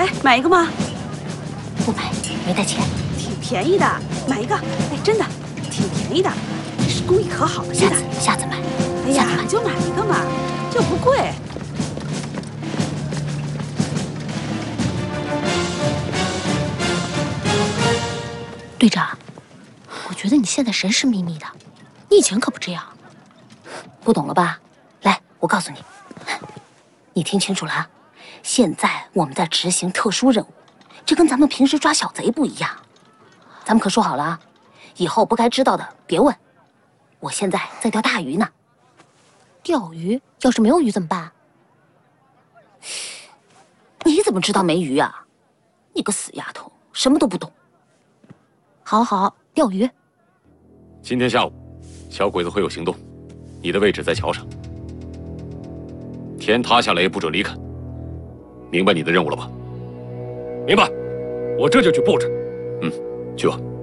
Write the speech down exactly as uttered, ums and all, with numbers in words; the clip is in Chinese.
哎，买一个吗？ 不买，没带钱。 挺便宜的，买一个。哎，真的，挺便宜的。这是工艺可好了， 下次下次买。 哎呀，你就买一个嘛，就不贵。 队长，我觉得你现在神神秘秘的，你以前可不这样。不懂了吧？来，我告诉你，你听清楚了啊！现在我们在执行特殊任务，这跟咱们平时抓小贼不一样。咱们可说好了啊，以后不该知道的别问。我现在在钓大鱼呢。钓鱼？要是没有鱼怎么办？你怎么知道没鱼啊？你个死丫头，什么都不懂。好好，钓鱼。 今天下午，小鬼子会有行动，你的位置在桥上，天塌下来也不准离开。明白你的任务了吧？ 明白，我这就去布置。 嗯，去吧。